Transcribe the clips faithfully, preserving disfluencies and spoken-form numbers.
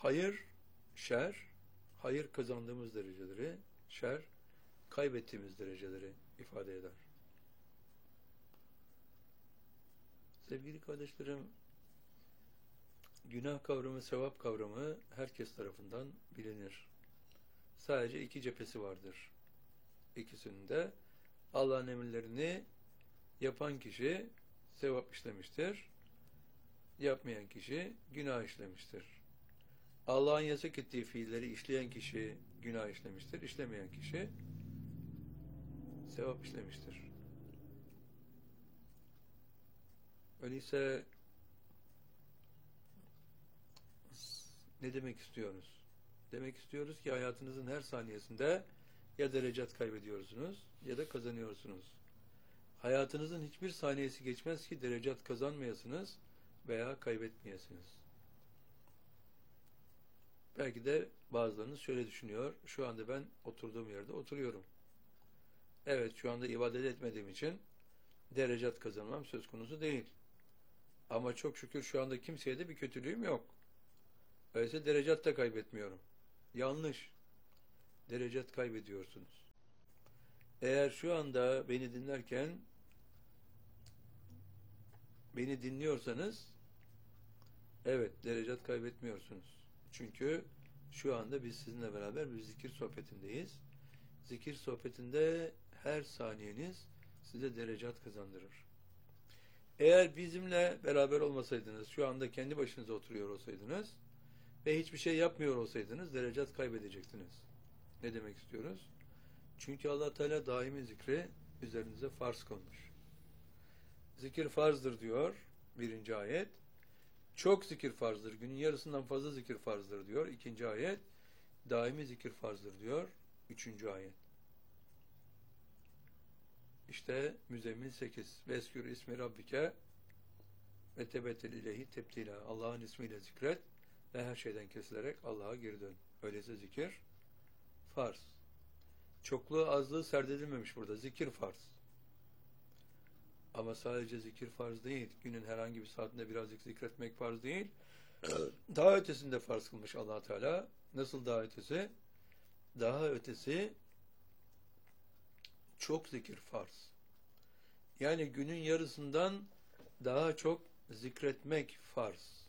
Hayır, şer, hayır kazandığımız dereceleri, şer kaybettiğimiz dereceleri ifade eder. Sevgili kardeşlerim, günah kavramı, sevap kavramı herkes tarafından bilinir. Sadece iki cephesi vardır. İkisinin de Allah'ın emirlerini yapan kişi sevap işlemiştir. Yapmayan kişi günah işlemiştir. Allah'ın yasak ettiği fiilleri işleyen kişi günah işlemiştir. İşlemeyen kişi sevap işlemiştir. Öyleyse ne demek istiyoruz? Demek istiyoruz ki hayatınızın her saniyesinde ya derecat kaybediyorsunuz ya da kazanıyorsunuz. Hayatınızın hiçbir saniyesi geçmez ki derecat kazanmayasınız veya kaybetmeyesiniz. Belki de bazılarınız şöyle düşünüyor: şu anda ben oturduğum yerde oturuyorum. Evet, şu anda ibadet etmediğim için derecat kazanmam söz konusu değil. Ama çok şükür şu anda kimseye de bir kötülüğüm yok. Öyleyse derecat da kaybetmiyorum. Yanlış. Derecat kaybediyorsunuz. Eğer şu anda beni dinlerken beni dinliyorsanız evet, derecat kaybetmiyorsunuz. Çünkü şu anda biz sizinle beraber bir zikir sohbetindeyiz. Zikir sohbetinde her saniyeniz size derecat kazandırır. Eğer bizimle beraber olmasaydınız, şu anda kendi başınıza oturuyor olsaydınız ve hiçbir şey yapmıyor olsaydınız derecat kaybedecektiniz. Ne demek istiyoruz? Çünkü Allah Teala daimi zikri üzerinize farz kılmış. Zikir farzdır diyor birinci ayet. Çok zikir farzdır. Günün yarısından fazla zikir farzdır diyor ikinci ayet. Daimi zikir farzdır diyor üçüncü ayet. İşte Müzzemmil sekiz. Veskür ismi rabbike ve tebetel ileyhi tebtila. Allah'ın ismiyle zikret ve her şeyden kesilerek Allah'a geri dön. Öyleyse zikir farz. Çokluğu azlığı serdedilmemiş burada. Zikir farz. Ama sadece zikir farz değil. Günün herhangi bir saatinde birazcık zikretmek farz değil. Daha ötesinde farz kılmış Allah Teala. Nasıl daha ötesi? Daha ötesi çok zikir farz. Yani günün yarısından daha çok zikretmek farz.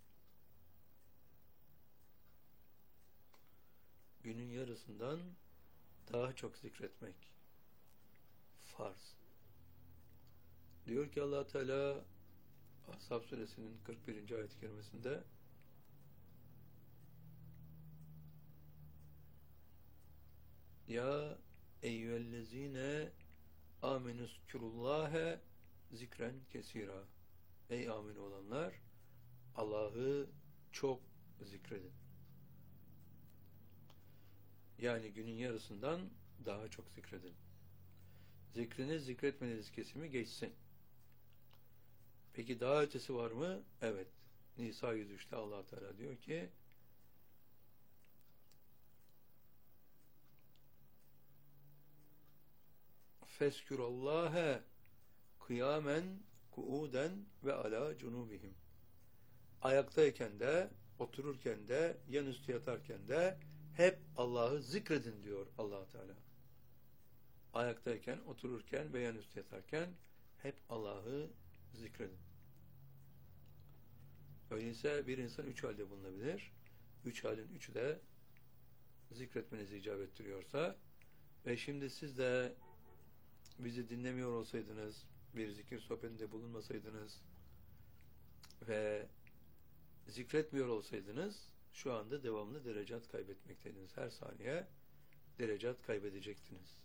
Günün yarısından daha çok zikretmek farz. Diyor ki Allah Teala Ahzab suresinin kırk birinci ayet-i kerimesinde ya eyyühellezine amenüzkurullâhe zikren kesira. Ey amin olanlar, Allah'ı çok zikredin. Yani günün yarısından daha çok zikredin. Zikriniz zikretmeniz kesimi geçsin. Peki daha ötesi var mı? Evet. Nisa yüz üçte Allah Teala diyor ki Feskürallâhe kıyamen kuuden ve ala cunubihim. Ayaktayken de, otururken de, yan üstü yatarken de hep Allah'ı zikredin diyor Allah Teala. Ayaktayken, otururken ve yan üstü yatarken hep Allah'ı zikredin. Öyleyse bir insan üç halde bulunabilir. Üç halin üçü de zikretmenizi icap ettiriyorsa ve şimdi siz de bizi dinlemiyor olsaydınız, bir zikir sohbetinde bulunmasaydınız ve zikretmiyor olsaydınız şu anda devamlı derecat kaybetmekteydiniz. Her saniye derecat kaybedecektiniz.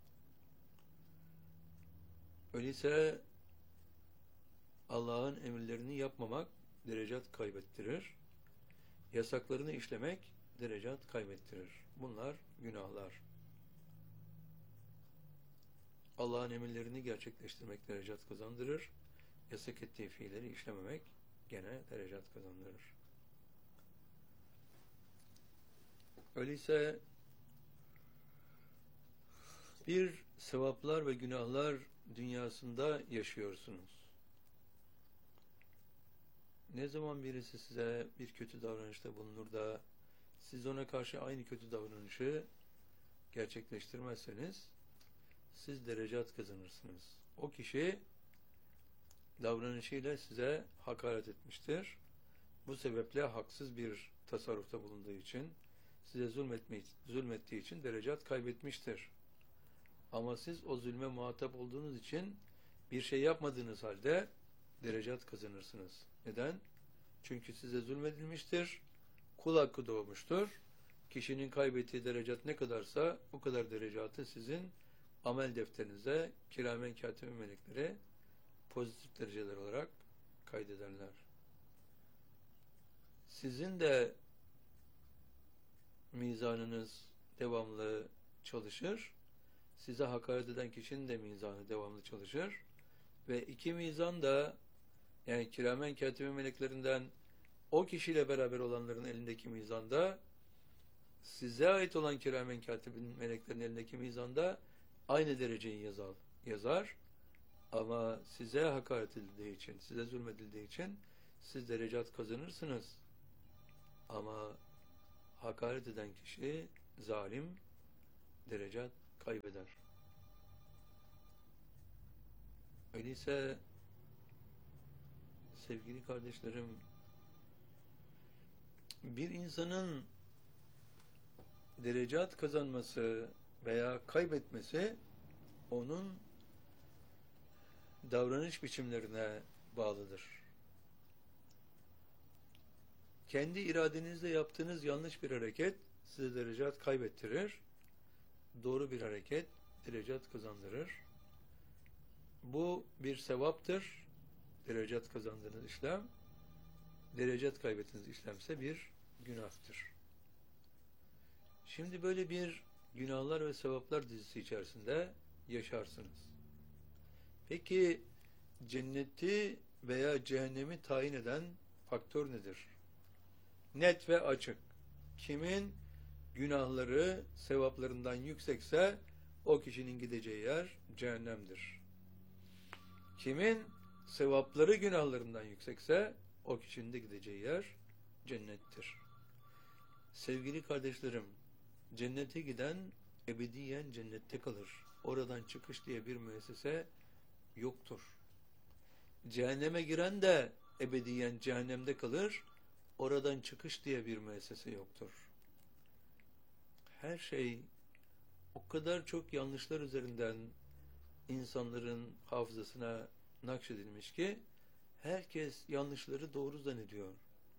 Öyleyse Allah'ın emirlerini yapmamak derecat kaybettirir. Yasaklarını işlemek derecat kaybettirir. Bunlar günahlar. Allah'ın emirlerini gerçekleştirmek derecat kazandırır. Yasak ettiği fiilleri işlememek gene derecat kazandırır. Öyleyse bir sevaplar ve günahlar dünyasında yaşıyorsunuz. ne zaman birisi size bir kötü davranışta bulunur da siz ona karşı aynı kötü davranışı gerçekleştirmezseniz siz derecat kazanırsınız. O kişi davranışıyla size hakaret etmiştir. Bu sebeple haksız bir tasarrufta bulunduğu için, size zulmetme, zulmettiği için derecat kaybetmiştir. Ama siz o zulme muhatap olduğunuz için bir şey yapmadığınız halde derecat kazanırsınız. Neden? Çünkü size zulmedilmiştir, kul hakkı doğmuştur. Kişinin kaybettiği derecat ne kadarsa o kadar derecatı sizin amel defterinize kiramen katibe melekleri pozitif dereceler olarak kaydederler. Sizin de mizanınız devamlı çalışır. Size hakaret eden kişinin de mizanı devamlı çalışır. Ve iki mizan da, yani kiramen katibe meleklerinden o kişiyle beraber olanların elindeki mizanda, size ait olan kiramen katibe meleklerin elindeki mizanda aynı dereceyi yazar. yazar. Ama size hakaret edildiği için, size zulmedildiği için siz derecat kazanırsınız. Ama hakaret eden kişi zalim, derecat kaybeder. Öyleyse sevgili kardeşlerim, bir insanın derecat kazanması veya kaybetmesi onun davranış biçimlerine bağlıdır. Kendi iradenizle yaptığınız yanlış bir hareket size derecat kaybettirir. Doğru bir hareket derecat kazandırır. Bu bir sevaptır. Derecat kazandığınız işlem. Derecat kaybettiğiniz işlemse bir günahtır. Şimdi böyle bir günahlar ve sevaplar dizisi içerisinde yaşarsınız. Peki cenneti veya cehennemi tayin eden faktör nedir? Net ve açık. Kimin günahları sevaplarından yüksekse o kişinin gideceği yer cehennemdir. Kimin sevapları günahlarından yüksekse o kişinin de gideceği yer cennettir. Sevgili kardeşlerim, cennete giden ebediyen cennette kalır. Oradan çıkış diye bir müessese yoktur. Cehenneme giren de ebediyen cehennemde kalır. Oradan çıkış diye bir müessese yoktur. Her şey o kadar çok yanlışlar üzerinden insanların hafızasına nakşedilmiş ki herkes yanlışları doğru zannediyor.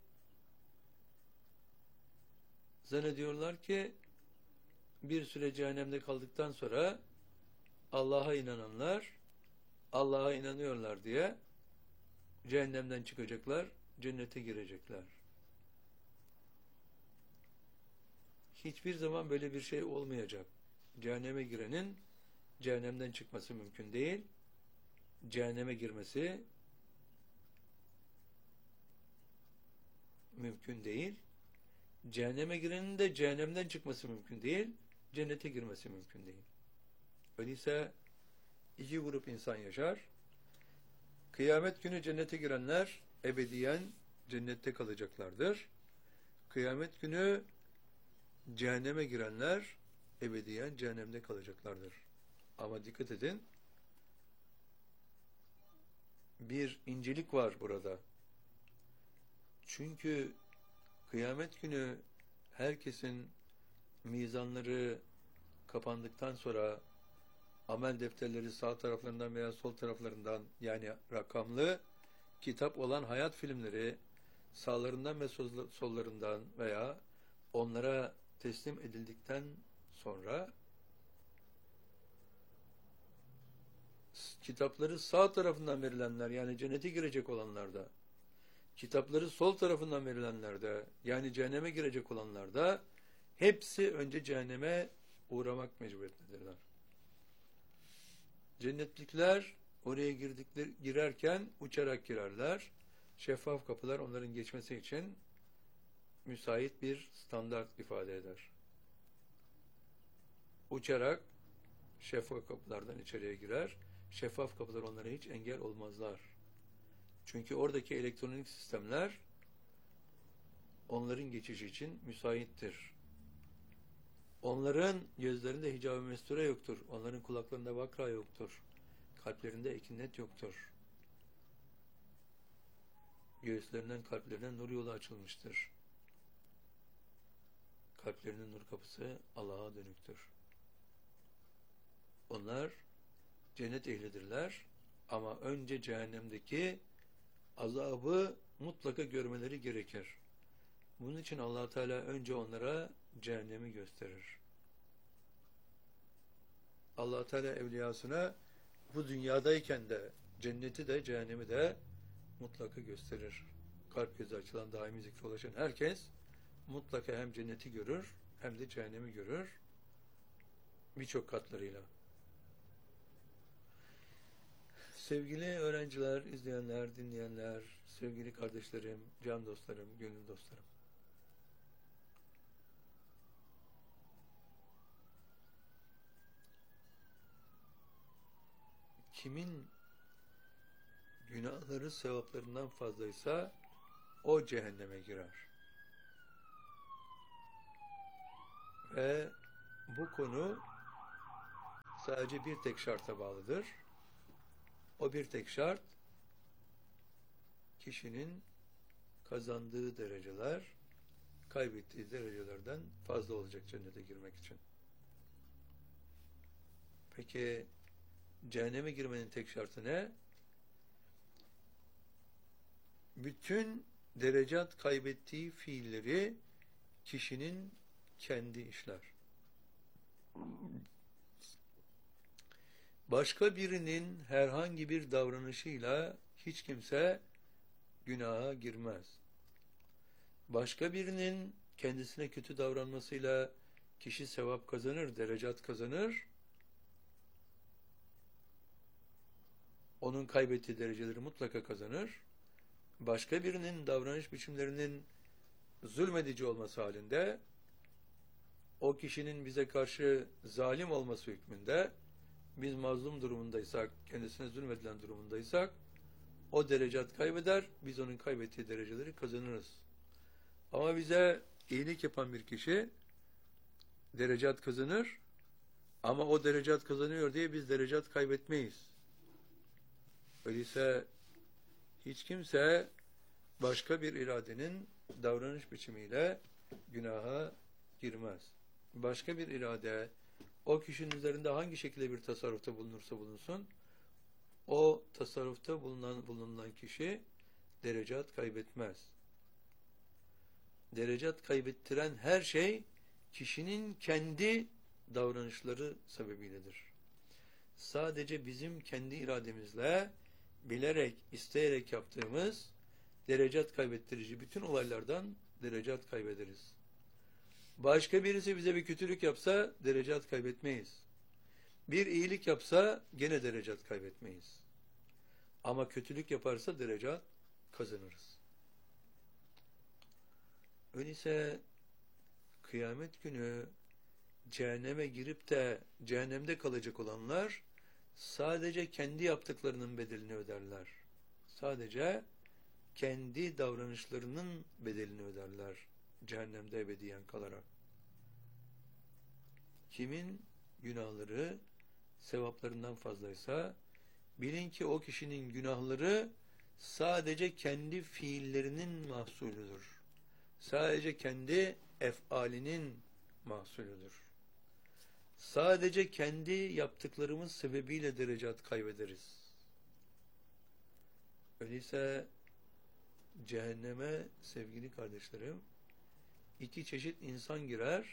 Zannediyorlar ki bir süre cehennemde kaldıktan sonra Allah'a inananlar Allah'a inanıyorlar diye cehennemden çıkacaklar, cennete girecekler. Hiçbir zaman böyle bir şey olmayacak. Cehenneme girenin cehennemden çıkması mümkün değil. Cehenneme girmesi mümkün değil. Cehenneme girenin de cehennemden çıkması mümkün değil. Cennete girmesi mümkün değil. Öyleyse iki grup insan yaşar. Kıyamet günü cennete girenler ebediyen cennette kalacaklardır. Kıyamet günü cehenneme girenler ebediyen cehennemde kalacaklardır. Ama dikkat edin, bir incelik var burada. Çünkü kıyamet günü herkesin mizanları kapandıktan sonra amel defterleri sağ taraflarından veya sol taraflarından, yani rakamlı kitap olan hayat filmleri sağlarından ve sollarından veya onlara teslim edildikten sonra kitapları sağ tarafından verilenler, yani cennete girecek olanlar da, kitapları sol tarafından verilenler de, yani cehenneme girecek olanlar da hepsi önce cehenneme uğramak mecburiyetindedirler. Cennetlikler oraya girdikler, girerken uçarak girerler. Şeffaf kapılar onların geçmesi için müsait bir standart ifade eder. Uçarak şeffaf kapılardan içeriye girer. Şeffaf kapılar onlara hiç engel olmazlar. Çünkü oradaki elektronik sistemler onların geçişi için müsaittir. Onların gözlerinde hicab-ı mesture yoktur. Onların kulaklarında vakra yoktur. Kalplerinde ekinnet yoktur. Göğüslerinden kalplerine nur yolu açılmıştır. Kalplerinin nur kapısı Allah'a dönüktür. Onlar cennet ehlidirler ama önce cehennemdeki azabı mutlaka görmeleri gerekir. Bunun için Allah Teala önce onlara cehennemi gösterir. Allah Teala evliyasına bu dünyadayken de cenneti de cehennemi de mutlaka gösterir. Kalp gözü açılan daimi zikre ulaşan herkes mutlaka hem cenneti görür hem de cehennemi görür. Birçok katlarıyla. Sevgili öğrenciler, izleyenler, dinleyenler, sevgili kardeşlerim, can dostlarım, gönül dostlarım. Kimin günahları sevaplarından fazlaysa o cehenneme girer. Ve bu konu sadece bir tek şarta bağlıdır. O bir tek şart, kişinin kazandığı dereceler, kaybettiği derecelerden fazla olacak cennete girmek için. Peki, cehenneme girmenin tek şartı ne? Bütün derecat kaybettiği fiilleri kişinin kendi işler. Başka birinin herhangi bir davranışıyla hiç kimse günaha girmez. Başka birinin kendisine kötü davranmasıyla kişi sevap kazanır, derecat kazanır. Onun kaybettiği dereceleri mutlaka kazanır. Başka birinin davranış biçimlerinin zulmedici olması halinde, o kişinin bize karşı zalim olması hükmünde, biz mazlum durumundaysak, kendisine zulmedilen durumundaysak, o derecat kaybeder, biz onun kaybettiği dereceleri kazanırız. Ama bize iyilik yapan bir kişi derecat kazanır, ama o derecat kazanıyor diye biz derecat kaybetmeyiz. Öyleyse hiç kimse başka bir iradenin davranış biçimiyle günaha girmez. Başka bir irade o kişinin üzerinde hangi şekilde bir tasarrufta bulunursa bulunsun, o tasarrufta bulunan, bulunan kişi derecat kaybetmez. Derecat kaybettiren her şey kişinin kendi davranışları sebebiyledir. Sadece bizim kendi irademizle bilerek, isteyerek yaptığımız derecat kaybettirici bütün olaylardan derecat kaybederiz. Başka birisi bize bir kötülük yapsa derecat kaybetmeyiz. Bir iyilik yapsa gene derecat kaybetmeyiz. Ama kötülük yaparsa derecat kazanırız. Öyleyse kıyamet günü cehenneme girip de cehennemde kalacak olanlar sadece kendi yaptıklarının bedelini öderler. Sadece kendi davranışlarının bedelini öderler cehennemde ebediyen kalarak. Kimin günahları sevaplarından fazlaysa bilin ki o kişinin günahları sadece kendi fiillerinin mahsulüdür. Sadece kendi efalinin mahsulüdür. Sadece kendi yaptıklarımız sebebiyle derecat kaybederiz. Öyleyse cehenneme sevgili kardeşlerim iki çeşit insan girer.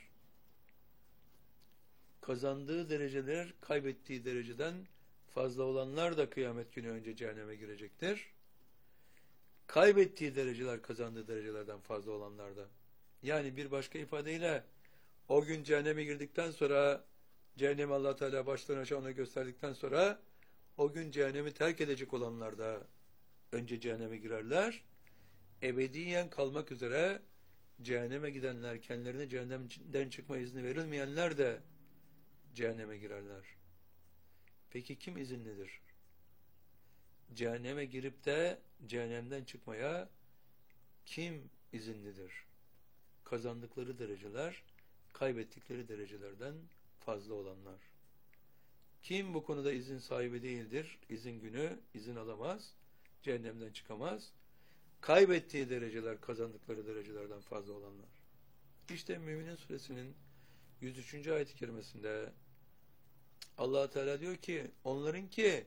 Kazandığı dereceler kaybettiği dereceden fazla olanlar da kıyamet günü önce cehenneme girecektir. Kaybettiği dereceler kazandığı derecelerden fazla olanlar da. Yani bir başka ifadeyle o gün cehenneme girdikten sonra cehennemi Allah Teala baştan aşağı ona gösterdikten sonra o gün cehennemi terk edecek olanlar da önce cehenneme girerler. Ebediyen kalmak üzere cehenneme gidenler, kendilerine cehennemden çıkma izni verilmeyenler de cehenneme girerler. Peki kim izinlidir? Cehenneme girip de cehennemden çıkmaya kim izinlidir? Kazandıkları dereceler, kaybettikleri derecelerden fazla olanlar. Kim bu konuda izin sahibi değildir? İzin günü izin alamaz, cehennemden çıkamaz. Kaybettiği dereceler, kazandıkları derecelerden fazla olanlar. İşte Müminin Suresinin yüz üçüncü ayet-i kerimesinde Allah Teala diyor ki, onlarınki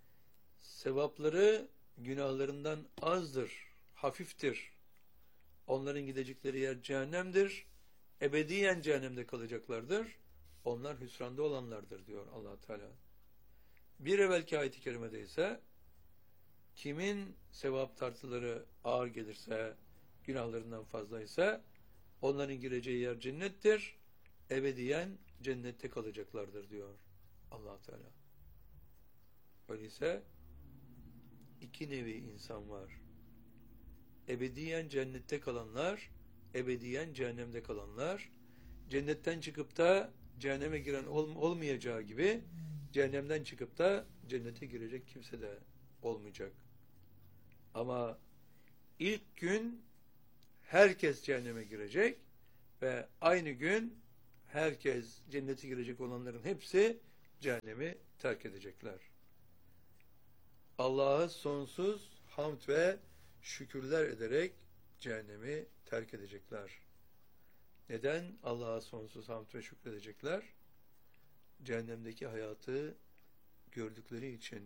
sevapları günahlarından azdır, hafiftir. Onların gidecekleri yer cehennemdir. Ebediyen cehennemde kalacaklardır. Onlar hüsranda olanlardır diyor Allah Teala. Bir evvelki ayet-i kerimede ise kimin sevap tartıları ağır gelirse, günahlarından fazlaysa onların gireceği yer cennettir. Ebediyen cennette kalacaklardır diyor Allah Teala. Öyleyse iki nevi insan var. Ebediyen cennette kalanlar, ebediyen cehennemde kalanlar, cennetten çıkıp da cehenneme giren ol, olmayacağı gibi cehennemden çıkıp da cennete girecek kimse de olmayacak. Ama ilk gün herkes cehenneme girecek ve aynı gün herkes cennete girecek olanların hepsi cehennemi terk edecekler. Allah'a sonsuz hamd ve şükürler ederek cehennemi terk edecekler. Neden Allah'a sonsuz hamd ve şükredecekler? Cehennemdeki hayatı gördükleri için,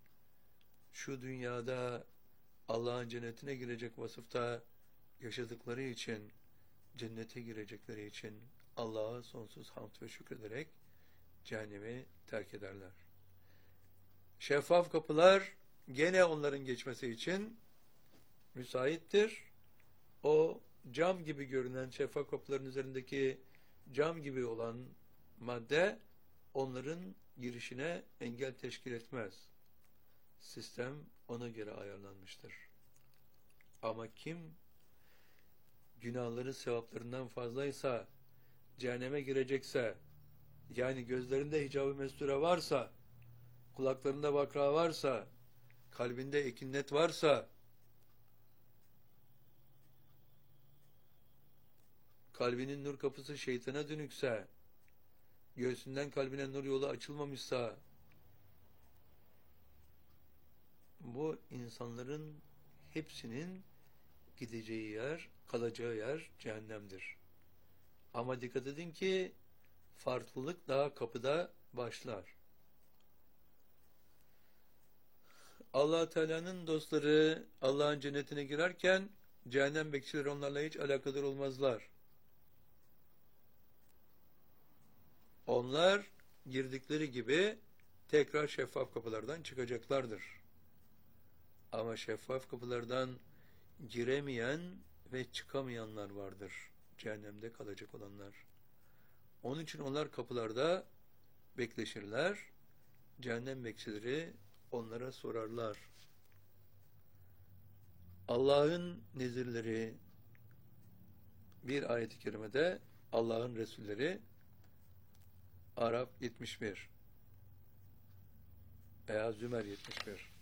şu dünyada Allah'ın cennetine girecek vasıfta yaşadıkları için, cennete girecekleri için Allah'a sonsuz hamd ve şükrederek cehennemi terk ederler. Şeffaf kapılar gene onların geçmesi için müsaittir. O cam gibi görünen şeffaf kapıların üzerindeki cam gibi olan madde onların girişine engel teşkil etmez. Sistem ona göre ayarlanmıştır. Ama kim günahları sevaplarından fazlaysa, cehenneme girecekse, yani gözlerinde hicab-ı mesture varsa, kulaklarında vakra varsa, kalbinde ekinnet varsa, kalbinin nur kapısı şeytana dönükse, göğsünden kalbine nur yolu açılmamışsa, bu insanların hepsinin gideceği yer, kalacağı yer cehennemdir. Ama dikkat edin ki farklılık daha kapıda başlar. Allah Teala'nın dostları Allah'ın cennetine girerken cehennem bekçileri onlarla hiç alakadar olmazlar. Onlar girdikleri gibi tekrar şeffaf kapılardan çıkacaklardır. Ama şeffaf kapılardan giremeyen ve çıkamayanlar vardır. Cehennemde kalacak olanlar. Onun için onlar kapılarda bekleşirler. Cehennem bekçileri onlara sorarlar. Allah'ın nezirleri, bir ayet-i kerimede Allah'ın Resulleri, Araf yetmiş bir veya Zümer yetmiş bir.